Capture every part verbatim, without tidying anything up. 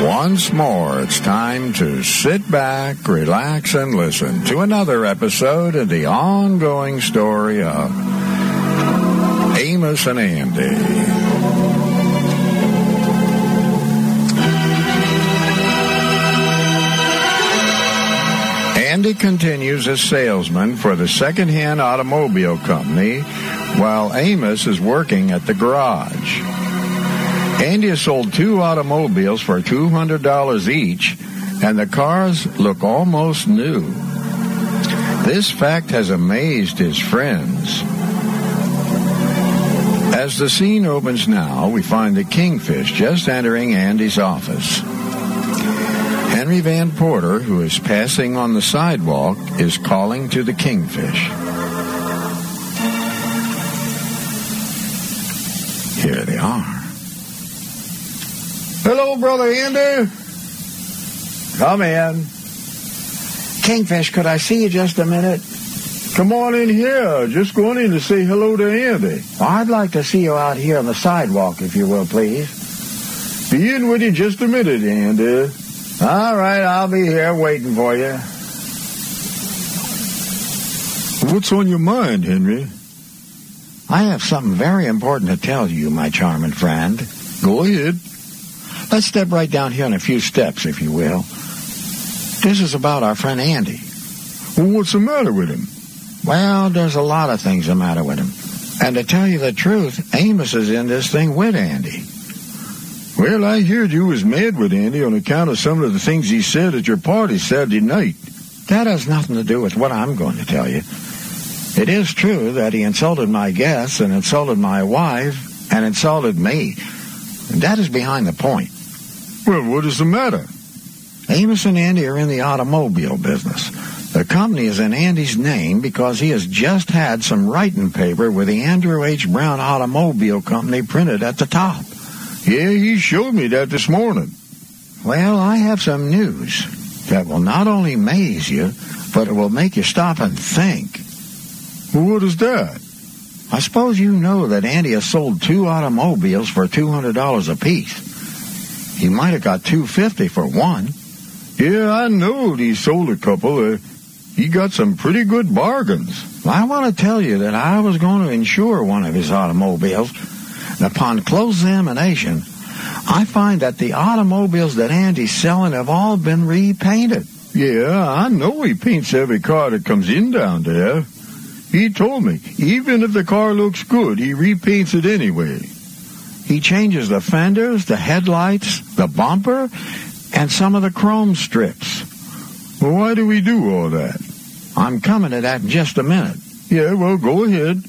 Once more, it's time to sit back, relax, and listen to another episode of the ongoing story of Amos and Andy. Andy continues as salesman for the second-hand automobile company, while Amos is working at the garage. Andy has sold two automobiles for two hundred dollars each, and the cars look almost new. This fact has amazed his friends. As the scene opens now, we find the Kingfish just entering Andy's office. Henry Van Porter, who is passing on the sidewalk, is calling to the Kingfish. Here they are. Hello, Brother Andy. Come in. Kingfish, could I see you just a minute? Come on in here. Just going in to say hello to Andy. Well, I'd like to see you out here on the sidewalk, if you will, please. Be in with you just a minute, Andy. All right, I'll be here waiting for you. What's on your mind, Henry? I have something very important to tell you, my charming friend. Go ahead. Let's step right down here in a few steps, if you will. This is about our friend Andy. Well, what's the matter with him? Well, there's a lot of things the matter with him. And to tell you the truth, Amos is in this thing with Andy. Well, I heard you was mad with Andy on account of some of the things he said at your party Saturday night. That has nothing to do with what I'm going to tell you. It is true that he insulted my guests and insulted my wife and insulted me. And that is behind the point. Well, what is the matter? Amos and Andy are in the automobile business. The company is in Andy's name because he has just had some writing paper with the Andrew H. Brown Automobile Company printed at the top. Yeah, he showed me that this morning. Well, I have some news that will not only amaze you, but it will make you stop and think. Well, what is that? I suppose you know that Andy has sold two automobiles for two hundred dollars apiece. He might have got two hundred fifty dollars for one. Yeah, I know he sold a couple. Uh, he got some pretty good bargains. I want to tell you that I was going to insure one of his automobiles. And upon close examination, I find that the automobiles that Andy's selling have all been repainted. Yeah, I know he paints every car that comes in down there. He told me, even if the car looks good, he repaints it anyway. He changes the fenders, the headlights, the bumper, and some of the chrome strips. Well, why do we do all that? I'm coming to that in just a minute. Yeah, well, go ahead.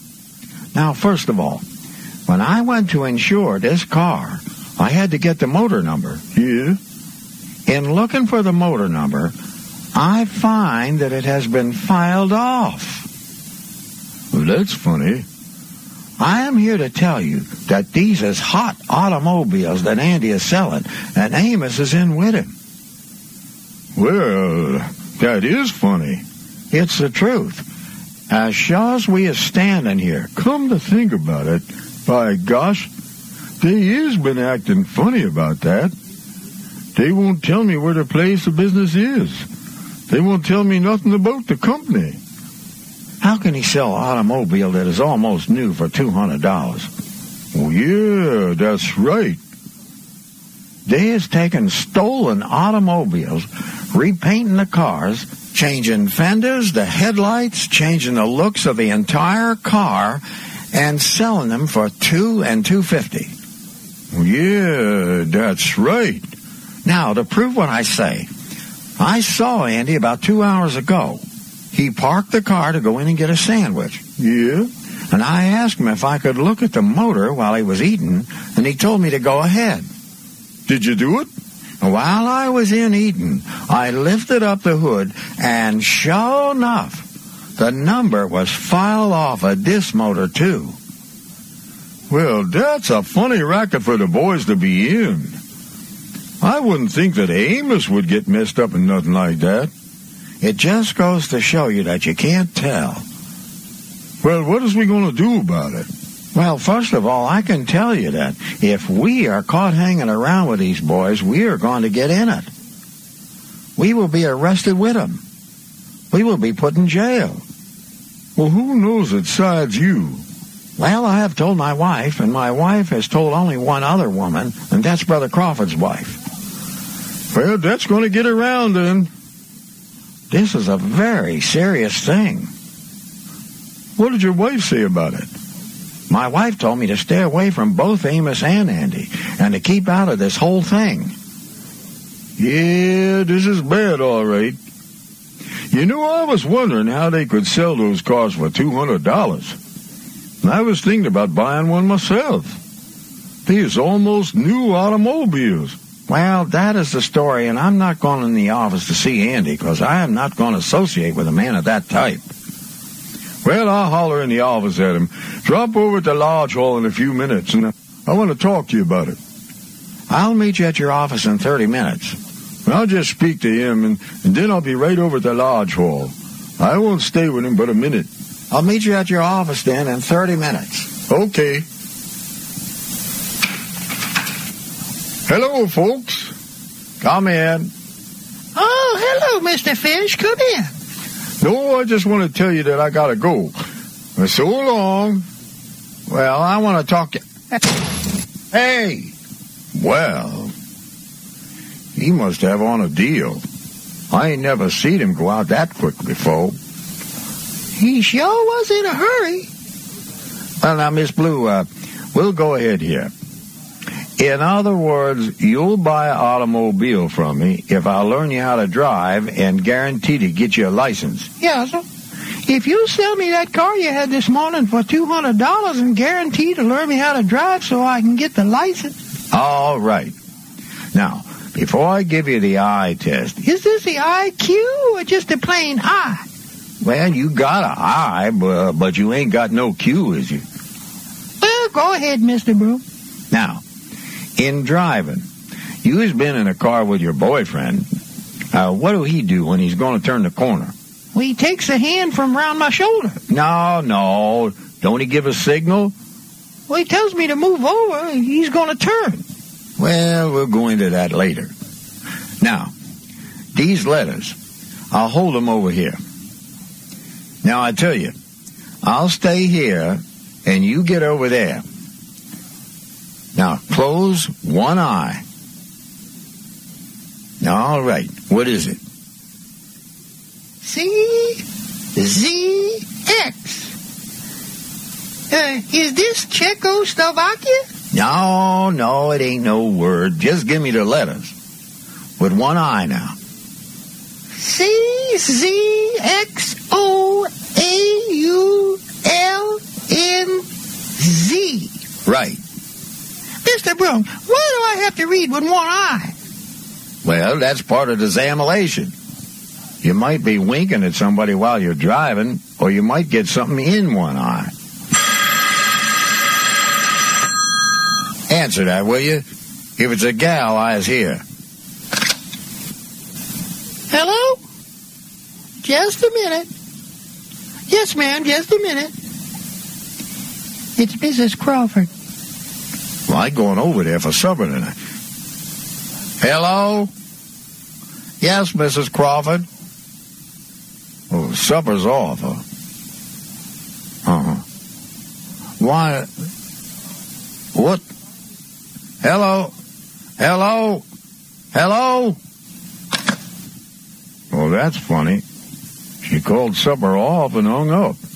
Now, first of all, when I went to insure this car, I had to get the motor number. Yeah? In looking for the motor number, I find that it has been filed off. Well, that's funny. I am here to tell you that these is hot automobiles that Andy is selling, and Amos is in with him. Well, that is funny. It's the truth. As sure as we is standing here. Come to think about it, by gosh, they is been acting funny about that. They won't tell me where the place of business is. They won't tell me nothing about the company. How can he sell an automobile that is almost new for two hundred dollars? Oh, yeah, that's right. They is taking stolen automobiles, repainting the cars, changing fenders, the headlights, changing the looks of the entire car, and selling them for two and two fifty. Oh, yeah, that's right. Now, to prove what I say, I saw Andy about two hours ago. He parked the car to go in and get a sandwich. Yeah? And I asked him if I could look at the motor while he was eating, and he told me to go ahead. Did you do it? While I was in eating, I lifted up the hood, and sure enough, the number was filed off of this motor, too. Well, that's a funny racket for the boys to be in. I wouldn't think that Amos would get messed up in nothing like that. It just goes to show you that you can't tell. Well, what is we going to do about it? Well, first of all, I can tell you that if we are caught hanging around with these boys, we are going to get in it. We will be arrested with them. We will be put in jail. Well, who knows it besides you? Well, I have told my wife, and my wife has told only one other woman, and that's Brother Crawford's wife. Well, that's going to get around then. This is a very serious thing. What did your wife say about it? My wife told me to stay away from both Amos and Andy, and to keep out of this whole thing. Yeah, this is bad, all right. You know, I was wondering how they could sell those cars for two hundred dollars. I was thinking about buying one myself. These almost new automobiles. Well, that is the story, and I'm not going in the office to see Andy, because I am not going to associate with a man of that type. Well, I'll holler in the office at him. Drop over at the Lodge Hall in a few minutes, and I want to talk to you about it. I'll meet you at your office in thirty minutes. I'll just speak to him, and, and then I'll be right over at the Lodge Hall. I won't stay with him but a minute. I'll meet you at your office then in thirty minutes. Okay. Hello, folks. Come in. Oh, hello, Mister Fish. Come in. No, I just want to tell you that I gotta go. So long. Well, I want to talk to... Hey! Well, he must have on a deal. I ain't never seen him go out that quick before. He sure was in a hurry. Well, now, Miss Blue, uh, we'll go ahead here. In other words, you'll buy an automobile from me if I learn you how to drive and guarantee to get you a license. Yeah, sir. If you sell me that car you had this morning for two hundred dollars and guarantee to learn me how to drive so I can get the license. All right. Now, before I give you the eye test... Is this the I Q or just a plain eye? Well, you got an eye, but, but you ain't got no Q, is you? Well, go ahead, Mister Brew. Now, in driving, you has been in a car with your boyfriend. Uh, what do he do when he's going to turn the corner? Well, he takes a hand from round my shoulder. No, no. Don't he give a signal? Well, he tells me to move over. He's going to turn. Well, we'll go into that later. Now, these letters, I'll hold them over here. Now, I tell you, I'll stay here, and you get over there. Now, close one eye. Now, all right. What is it? C Z X. Uh, is this Czechoslovakia? No, no, it ain't no word. Just give me the letters. With one eye now. C Z X O A U L N Z. Right. Mister Broom, why do I have to read with one eye? Well, that's part of the examination. You might be winking at somebody while you're driving, or you might get something in one eye. Answer that, will you? If it's a gal, eyes here. Hello? Just a minute. Yes, ma'am, just a minute. It's Missus Crawford. Well, I'm going over there for supper tonight. Hello? Yes, Missus Crawford? Oh, supper's off, huh? Uh-huh. Why? What? Hello? Hello? Hello? Well, that's funny. She called supper off and hung up.